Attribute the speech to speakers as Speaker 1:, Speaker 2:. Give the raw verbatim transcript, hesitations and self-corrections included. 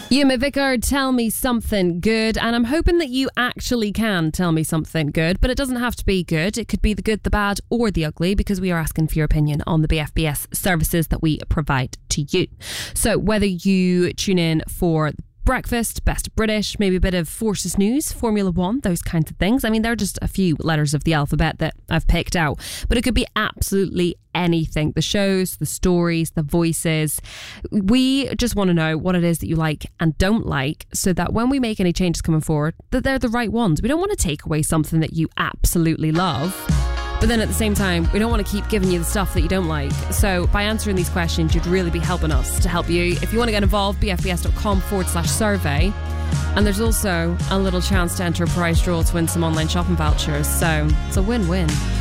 Speaker 1: Yuma Vickard, tell me something good, and I'm hoping that you actually can tell me something good, but it doesn't have to be good. It could be the good, the bad, or the ugly, because we are asking for your opinion on the B F B S services that we provide to you. So whether you tune in for breakfast, Best of British, maybe a bit of Forces News, Formula One, those kinds of things. I mean, they're just a few letters of the alphabet that I've picked out, but it could be absolutely anything. The shows, the stories, the voices. We just want to know what it is that you like and don't like, so that when we make any changes coming forward, that they're the right ones. We don't want to take away something that you absolutely love, but then at the same time, we don't want to keep giving you the stuff that you don't like. So by answering these questions, you'd really be helping us to help you. If you want to get involved, bfbs.com forward slash survey. And there's also a little chance to enter a prize draw to win some online shopping vouchers. So it's a win-win.